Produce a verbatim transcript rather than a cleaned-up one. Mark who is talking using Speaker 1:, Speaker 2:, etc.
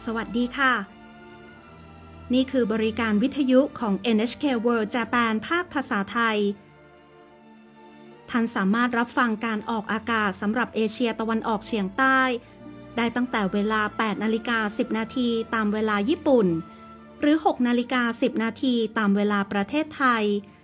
Speaker 1: สวัสดีค่ะนี่คือบริการวิทยุของ เอ็น เอช เค World Japan ภาคภาษาไทยท่านสามารถรับฟังการออกอากาศสำหรับเอเชียตะวันออกเฉียงใต้ได้ตั้งแต่เวลา แปดนาฬิกาสิบนาทีตามเวลาญี่ปุ่นหรือ หกนาฬิกาสิบนาทีตามเวลาประเทศไทย